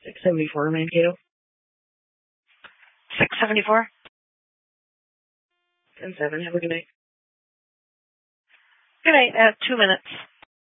674 Mankato. 674? 10-7. Have a good night. Good night. 2 minutes.